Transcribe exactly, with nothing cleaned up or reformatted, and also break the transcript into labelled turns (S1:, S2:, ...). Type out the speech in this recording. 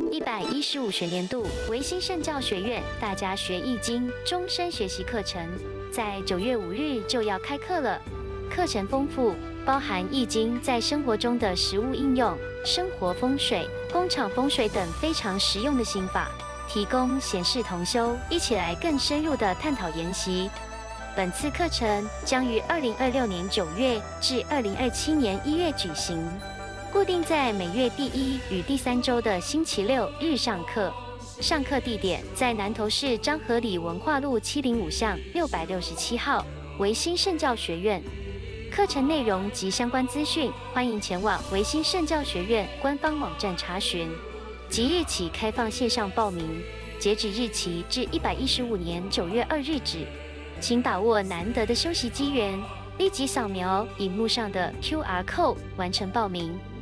S1: 一百一十五学年度维新圣教学院大家学易经终身学习课程，在九月五日就要开课了。课程丰富，包含易经在生活中的实物应用、生活风水、工厂风水等非常实用的心法，提供闲适同修，一起来更深入的探讨研习。本次课程将于二零二六年九月至二零二七年一月举行。 固定在每月第一与第三周的星期六日上课，上课地点在南投市彰和里文化路七零五巷六百六十七号维新圣教学院。课程内容及相关资讯，欢迎前往维新圣教学院官方网站查询。即日起开放线上报名，截止日期至一百一十五年九月二日止，请把握难得的休息机缘，立即扫描荧幕上的 Q R code 完成报名。